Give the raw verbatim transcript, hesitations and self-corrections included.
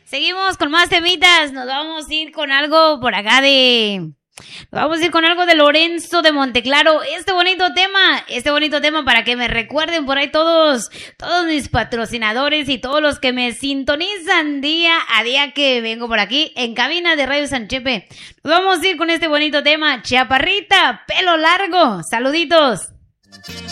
Seguimos con más temitas. Nos vamos a ir con algo por acá de... Nos vamos a ir con algo de Lorenzo de Monteclaro. Este bonito tema, este bonito tema para que me recuerden por ahí todos, todos mis patrocinadores y todos los que me sintonizan día a día que vengo por aquí en cabina de Radio San Chepe. Nos vamos a ir con este bonito tema. Chaparrita, pelo largo. Saluditos.